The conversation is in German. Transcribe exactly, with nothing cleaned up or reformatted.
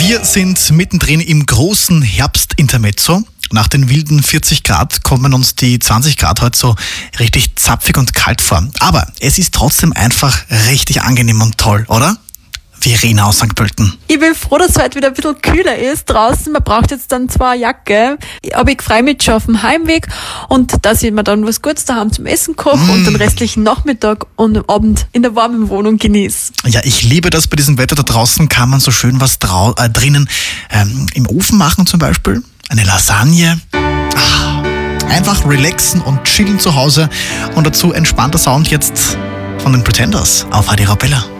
Wir sind mittendrin im großen Herbstintermezzo. Nach den wilden vierzig Grad kommen uns die zwanzig Grad heute so richtig zapfig und kalt vor. Aber es ist trotzdem einfach richtig angenehm und toll, oder? Verena aus Sankt Pölten. Ich bin froh, dass es heute wieder ein bisschen kühler ist draußen. Man braucht jetzt dann zwar eine Jacke, aber ich freue mich schon auf den Heimweg und dass ich mir dann was Gutes daheim zum Essen koche mm. und den restlichen Nachmittag und Abend in der warmen Wohnung genieße. Ja, ich liebe das. Bei diesem Wetter da draußen kann man so schön was drau- äh, drinnen ähm, im Ofen machen zum Beispiel. Eine Lasagne. Ah, einfach relaxen und chillen zu Hause und dazu entspannter Sound jetzt von den Pretenders auf Radio Arabella.